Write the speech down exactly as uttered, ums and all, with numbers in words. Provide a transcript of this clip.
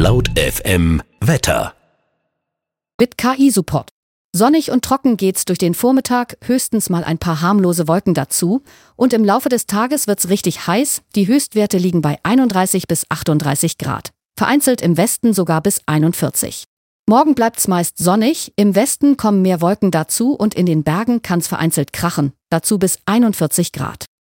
Laut F M Wetter. Mit K I-Support. Sonnig und trocken geht's durch den Vormittag, höchstens mal ein paar harmlose Wolken dazu. Und im Laufe des Tages wird's richtig heiß. Die Höchstwerte liegen bei einunddreißig bis achtunddreißig Grad. Vereinzelt im Westen sogar bis einundvierzig. Morgen bleibt's meist sonnig. Im Westen kommen mehr Wolken dazu und in den Bergen kann's vereinzelt krachen. Dazu bis einundvierzig Grad.